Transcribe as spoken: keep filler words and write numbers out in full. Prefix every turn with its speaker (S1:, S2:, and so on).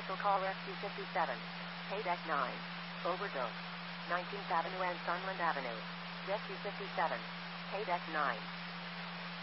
S1: Cancel call Rescue fifty-seven. Pay deck nine. Overdose. nineteenth Avenue and Sunland Avenue. Rescue fifty-seven. Pay deck nine.